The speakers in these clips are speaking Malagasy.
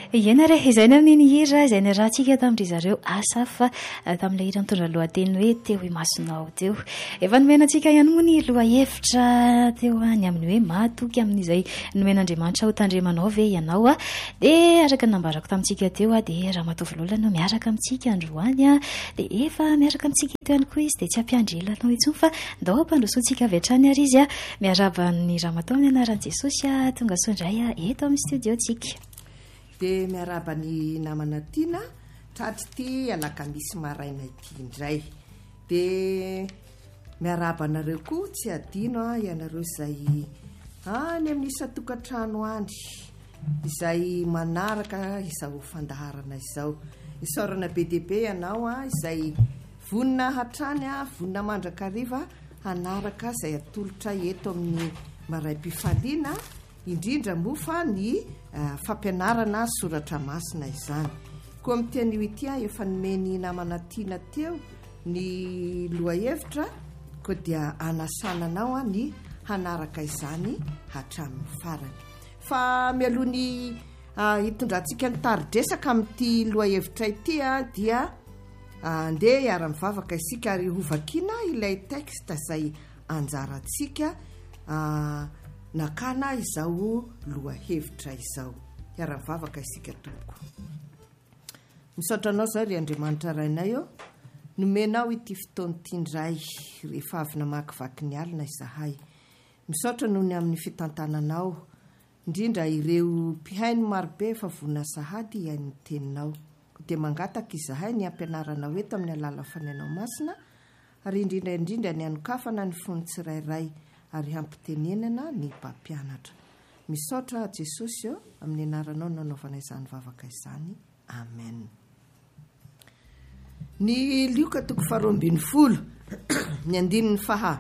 Ianare izay amin'ny hira izay ny rahantsika tamin'ry zareo asa fa tamin'ilay hira mitondra lohateny hoe teo i masonao teo. Efa nomenantsika ihany moa ny lohahevitra teo any amin'ny hoe mahatoky amin'izay nomen'Andriamanitra ho tandremanao ve ianao dia araka nambarako tamintsika teo dia Ramatoa Vilolana miaraka amintsika androany dia efa miaraka amintsika teo ihany koa izy dia tsy ampiandrilanao intsony fa ndao ampandrosoantsika avy hatrany ary izy miaraba ny Ramatoa amin'ny anaran'i Jesosy tonga soandray eto amin'ny studiotsika. Dia miaraba ny namana tiana tratry ty alakamisy maraina ity indray dia miaraba anareo koa tsy adino ianareo izay any amin'ny isa-tokantrano any izay manaraka izao fandaharana izao isaorana be dia be ianao izay vonina hatrany vonina mandrakariva hanaraka izay atolotra eto amin'ny maraim-pifaliana indrindra mofa ny fampianarana soratra masina izany. Koa amin'itian'io ity efa nomeny namana tiana teo ny lohahevitra koa dia anasananao ny hanaraka izany hatramin'ny farany. Fa mialoha ny hitondrantsika ny taridresaka amin'ity lohahevitra ity dia andeha hiara-mivavaka isika ary hovakiana ilay teksta izay anjarantsika nakana izao lohahevitra izao. Hiara-mivavaka isika tompoko. Misaotra anao zao ry Andriamanitra rainay nomenao ity fotoana ity indray rehefa avy namakivaky ny alina izahay. Misaotra noho ny amin'ny fitantananao indrindra ireo mpihaino marobe efa vonina sahady iain'ny teninao dia mangataka izahay ny ampianarana eto amin'ny alala fanenao masina ary indrindra ny anokafana ny fony tsirairay ary hampitenenana ny mpampianatra. Misaotra Jesosy amin'ny anaranao nanaovana izany vavaka izany. Amen. Ny Lioka 2:20 ny andininy faha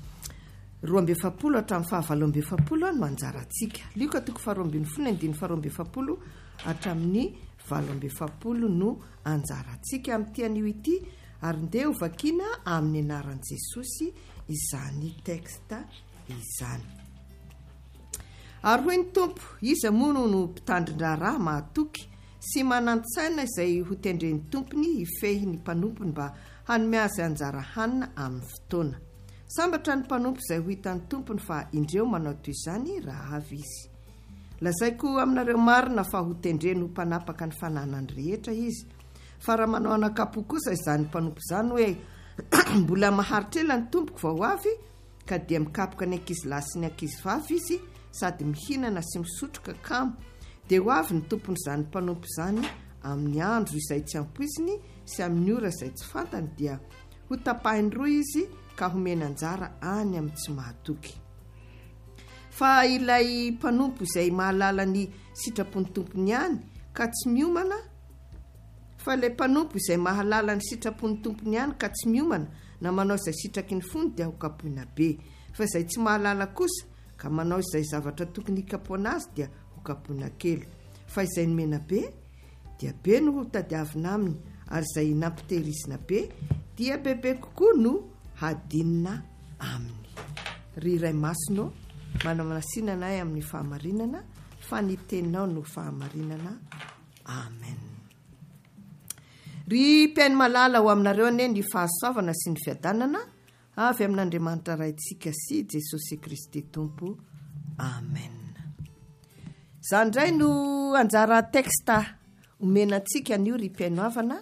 12 hatramin'ny faha 17 no anjarantsika. Lioka 2:20 ny andininy faha 12 hatramin'ny 17 no anjarantsika amin'itian'io ity ary ndeha hovakiana amin'ny anaran'i Jesosy izany teksta izany. Ary hoy ny tompo, iza moa no mpitandrin-draharaha mahatoky sy manantsaina izay ho tendren'ny tompony hifehy ny mpanompony mba hanome azy anjara hanina amin'ny fotoana. Sambatra ny mpanompo izay ho hitan'ny tompony fa indreo manao toy izany raha avy izy. Lazaiko aminareo marina fa ho tendreny ho mpanapaka ny fananany rehetra izy. Fa raha manao anakapo kosa izany mpanompo izany hoe mbola maharitra ela ny tompoko vao avy ka dia mikapoka ny ankizilahy sy ny ankizivavy izy sady mihinana sy misotroka kamo dia ho avy ny tompony izany mpanompo izany amin'ny andro izay tsy ampoiziny sy amin'ny ora izay tsy fantany dia ho tapahiny roa izy ka homena anjara any amin'ny tsy mahatoky. Fa ilay mpanompo izay mahalala ny sitrapon'ny tompony ihany ka tsy miomana fa ilay mpanompo izay mahalala ny sitrapon'ny tompony ihany ka tsy miomana na manao izay sitraky ny fony dia ho kapoina be. Fa izay tsy mahalala kosa ka manao izay zavatra tokony hikapoana azy dia ho kapoina kely. Fa izay nomena be dia be no ho tadiavina aminy ary izay nampitehirizina be dia bebe kokoa no hadinina aminy. Ry Ray Masino manamasinana amin'ny fahamarinana fa ny teninao no fahamarinana. Amen. Ry mpiaino malala ho aminareo ane ny fahasoavana sy ny fiadanana avy amin'Andriamanitra raintsika sy Jesosy Kristy Tompo. Amen. Izany indray no anjara teksta omenantsika an'io ry mpiaino havana.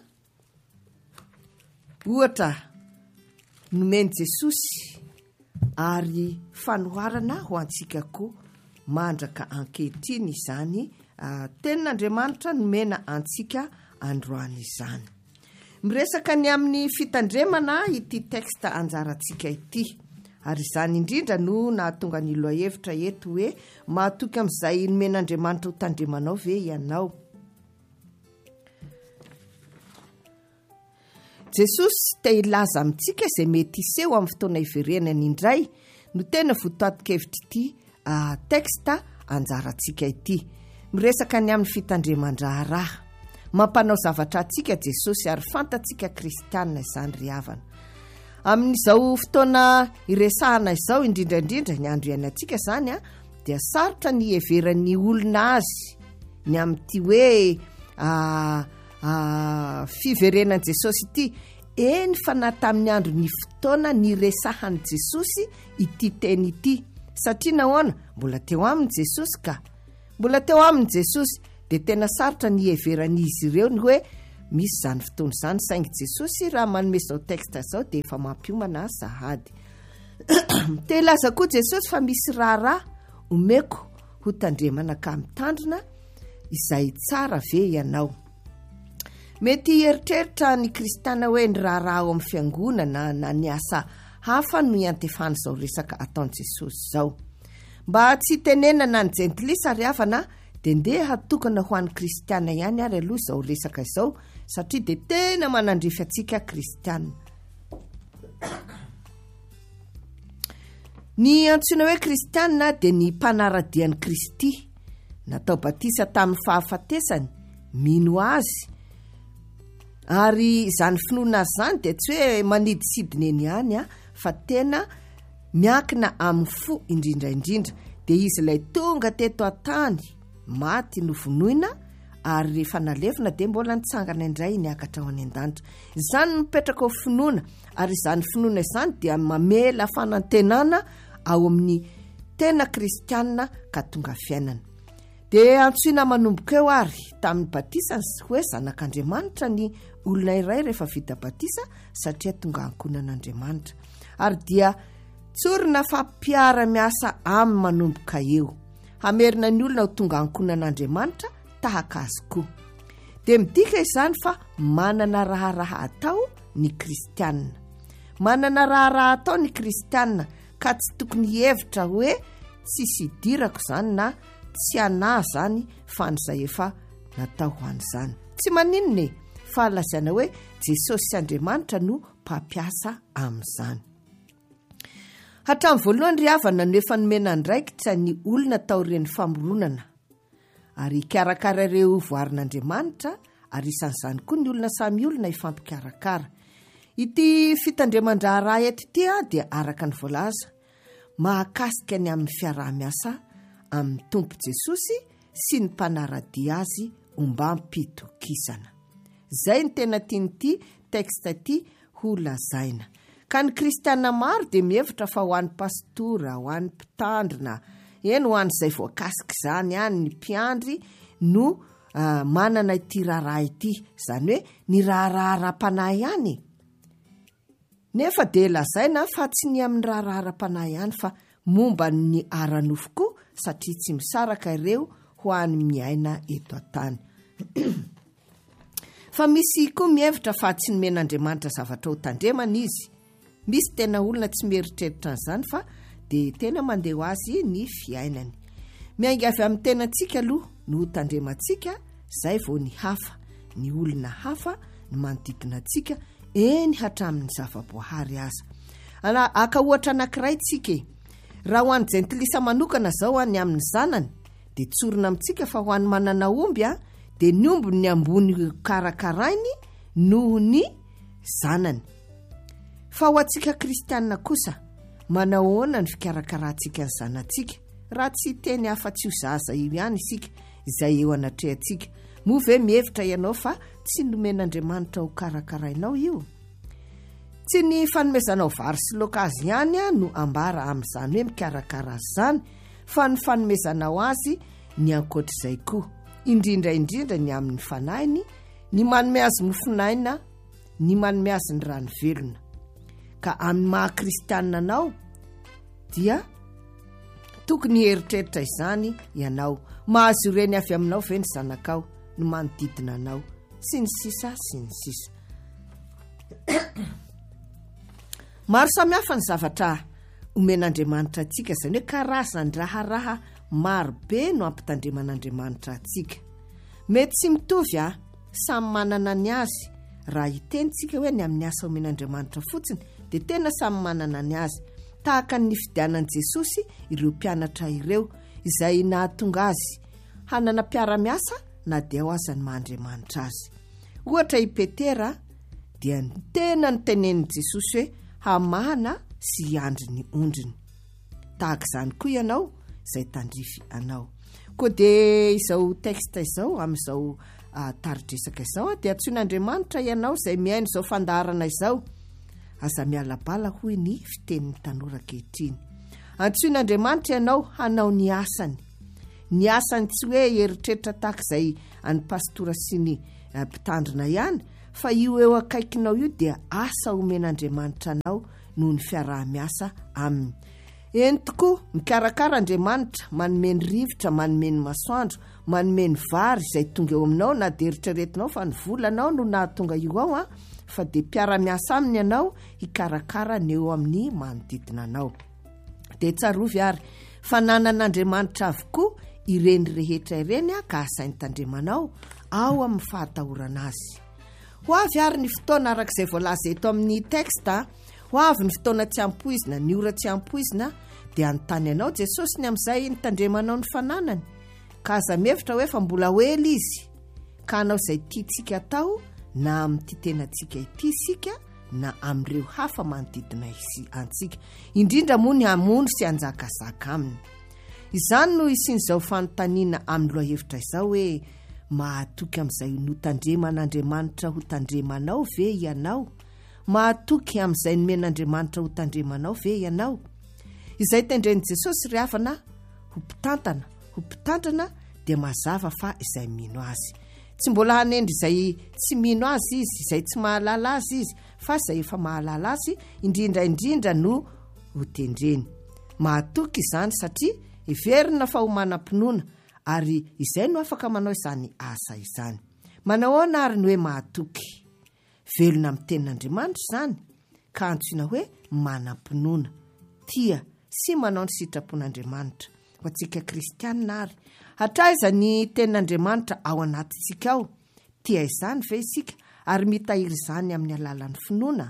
Ohatra nomeny Jesosy ary fanoharana ho antsika koa mandraka ankehitriny izany tenin'Andriamanitra nomena antsika androany izany. Miresaka ny amin'ny fitandremana ity teksta anjarantsika ity ary izany indrindra no nahatonga ny lohahevitra eto hoe mahatoky amin'izay nomen'Andriamanitra ho tandremanao ve ianao. Jesosy te hilaza amintsika izay mety hiseho amin'ny fotoana iverenany indray no tena voatoatin-kevitra ity teksta anjarantsika ity. Miresaka ny amin'ny fitandreman-draharaha. Mampanao zavatra atsika Jesosy ary fantatsika kristianina izany ry havana. Amin'izao fotoana iresahana izao indrindra ny andro iainantsika izany dia sarotra ny heveran'ny olona azy ny amin'ity hoe fiverenan Jesosy ity eny fa na tamin'ny andro ny fotoana ny resahan Jesosy ity teny ity satria nahoana mbola teo aminy Jesosy ka mbola teo aminy Jesosy de tena sarotra ny heveran'izy ireo ny hoe misy zany fotoana zany saingy Jesosy raha manome zao texte zao de efa mampiomana sahady te laza koa Jesosy fa misy raha omeko ho tandremana ka mitandrina izay tsara ve ianao. Mety eritreritra ny kristiana hoe ny raha ao amin'ny fiangonana na ny asa hafa no iantefany zao resaka ataon Jesosy zao. Mba tsy tenenana ny jentilisa ary havana de ndeha hatokana ho an'ny kristiana ihany ary aloha zao resaka izao satria de tena manandrify atsika kristiana. Ny antsoina hoe kristiana de ny mpanaradian'i Kristy natao batisa tamin'ny fahafatesany mino azy ary zany finoana zany de tsy hoe maniditsidina eny ihany fa tena miankina amin'ny fo indrindraindrindra de izy ilay tonga teto an-tany maty no vonoina ary rehefa nalefina de mbola nitsangana indray niakatra ao any an-danitra. Izany mipetraka ho finoana ary izany finoana izany dia mamela fanantenana ao amin'ny tena kristiana ka tonga fiainana. De antsoina manomboka eo ary tamin'ny batisa hoe zanak'Andriamanitra ny olona iray rehefa vita batisa satria tonga ankonan'Andriamanitra ary dia tsorina fampiara-miasa amin'ny manomboka eo hamerina ny olona ho tonga ankonan'Andriamanitra tahaka azy koa. De midika izany fa manana raharaha atao ny kristiana. Manana raharaha atao ny kristiana ka tsy tokony hevitra hoe tsisy idirako zany na tsy ana zany fa n'izay efa natao ho an'izany. Tsy maninona fa lazaina hoe Jesosy sy Andriamanitra no mpampiasa amin'izany. Hatramin'ny voalohany ry havana no efa nomena andraikitra ny olona tao reny famoronana ary ikarakara ireo voarin'Andriamanitra ary isan'izany koa ny olona samy olona ifampikarakara. Ity fitandreman-draharaha eto ity dia araka ny voalaza mahakasika ny amin'ny fiaraha-miasa amin'ny Tompo Jesosy sy ny mpanaradia azy ombam-pitokisana. Zay ny tena tian'ity texte ity ho lazaina. Ka ny kristiana maro de mihevitra fa ho an'ny pastora, ho an'ny mpitandrina, eny ho an'izay voakasika zany any ny mpiandry no manana ity raharaha ity, zany hoe ny raharaha-panahy ihany. Nefa de lazaina fa tsy ny amin'ny raharaha-panahy ihany fa momba ny ara-nofo koa satria tsy misaraka ireo ho an'ny miaina eto an-tany. Fa misy koa mihevitra fa tsy nomen'Andriamanitra zavatra ho tandremana izy. Misy tena olona tsy mieritreritra an'izany fa de tena mandeha ho azy ny fiainany. Miainga avy amin'ny tenantsika aloha no ho tandremantsika, zay vao ny hafa, ny olona hafa ny manodidina antsika eny hatramin'ny zava-boahary aza. Aka ohatra anankiray tsika raha ho an'ny jentilisa manokana zao any amin'ny zanany de tsorina amintsika fa ho an'ny manana omby de ny omby ny ambony karakarainy noho ny zanany. Fa ho antsika kristiana kosa manahoana ny fikarakarantsika ny zanatsika raha tsy teny afa-tsy ho zaza io ihany isika izay eo anatrehantsika. Moa ve mihevitra ianao fa tsy nomen'Andriamanitra ho karakarainao io? Tsy ny fanomezanao vary sy laoka azy ihany no ambara amin'izany hoe mikarakara azy zany fa ny fanomezanao azy ny ankoatr'izay koa, indrindraindrindra ny amin'ny fanahiny, ny manome azy mofinaina, ny manome azy ny rano velona. Ka amin'ny maha-kristiana anao dia tokony heritreritra izany ianao, mahazo ireny avy aminao ve ny zanakao no manodidina anao sy ny sisa sy ny sisa. Maro samihafa ny zavatra omen'Andriamanitra atsika, zany hoe karazany raharaha maro be no ampitandreman'Andriamanitra atsika. Mety tsy mitovy samy manana ny azy. Raha hitentsika hoe ny amin'ny asa omen'Andriamanitra fotsiny de tena samy manana ny azy. Tahaka ny fidianan'i Jesosy ireo mpianatra ireo izay nahatonga azy hanana mpiara-miasa na de ao aza ny maha-Andriamanitra azy. Ohatra i Petera dia tena nitenen'i Jesosy hoe hamahana sy hiandry ny ondriny. Tahaka izany koa ianao izay tandrify anao. koa dia izao texte izao amin'izao taridresaka izao dia antsoin'Andriamanitra ianao izay miaino izao fandarana izao, aza mialabala hoy ny fitenin'ny tanora ankehitriny. Antsoin'Andriamanitra ianao hanao ny asany tsy hoe eritreritra tahaka izay any pastora sy ny mpitandrina ihany, fa io eo akaikinao io dia asa omen'Andriamanitra anao noho ny fiarah-miasa aminy. Eny tokoa mikarakara Andriamanitra, manome ny rivotra, manome ny masoandro, manome ny vary izay tonga eo aminao, na dia eritreretinao fa ny volanao no nahatonga io ao fa dia mpiara-miasa aminy ianao hikarakara ny eo amin'ny manodidina anao. Dia tsarovy ary fa nanan'Andriamanitra avokoa ireny rehetra ireny ka asainy tandremanao ao amin'ny fahatahorana azy. Ho avy ary ny fotoana arak'izay voalaza eto amin'ny texte, ho avy ny fotoana tsy ampoizina, ny ora tsy ampoizina, dia anontany anao Jesosy ny amin'izay nitandremanao ny fananany, ka aza mevitra hoe fa mbola hoely izy, ka anao izay tiantsika atao na amin'ity tenantsika ity sika na amin'ireo hafa manodidina antsika, indrindra moa ny hamono sy anjakazaka aminy. Izany no isin'izao fanontaniana amin'ny lohahevitra izao hoe mahatoky amin'izay notandreman'Andriamanitra ho tandremanao ve ianao? Mahatoky amin'izay nomen'Andriamanitra ho tandremanao ve ianao? Izay tendren'i Jesosy ry havana ho mpitandrina dia mazava fa izay mino azy. Tsy mbola hanendry izay tsy mino azy izy, izay tsy mahalala azy izy, fa izay efa mahalala azy indrindra no ho tendreny. Mahatoky izany satria iverina fa ho manam-pinoana, ary izay no afaka manao izany asa izany. Manao ahoana ary ny hoe mahatoky? Velona amin'ny tenin'Andriamanitra izany, ka antsoina hoe manam-pinoana, tia sy manao ny sitrapon'Andriamanitra. Ho antsika kristianina ary hatraiza ny tenin'Andriamanitra ao anatintsika ao, tia izany ve isika ary mitahiry izany amin'ny alalan'ny finoana?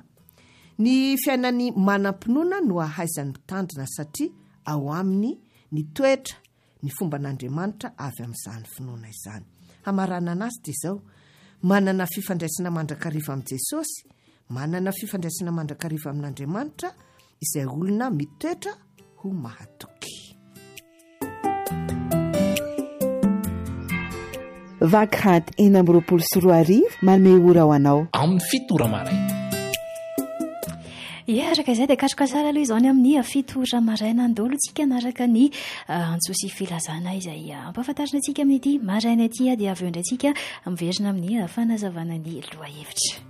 Ny fiainany manam-pinoana no ahaizan'ny mpitandrina satria ao aminy ny toetra, ny fomban'Andriamanitra avy amin'izany finoana izany. Hamarana anazy dia izao, manana fifandraisana mandrakariva amin'ny Jesosy, manana fifandraisana mandrakariva amin'Andriamanitra izay olona mitoetra ho mahatoky. Vakrady 4:20 manome ora ho anao amin'ny fitora maraina. Araka izay dia katroka sara aloha izao ny amin'ny fitora maraina andolontsika naraka ny antsosy filazana izay ampahafantarina antsika amin'ity maraina ity dia avy eo indrayntsika miverina amin'ny fanazavana ny lohahevitra.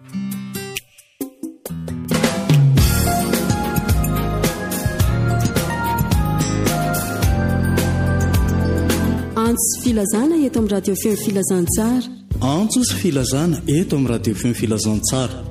Antso filazana eto amin'ny radio feo filazantsara. Antso filazana eto amin'ny radio feo filazantsara.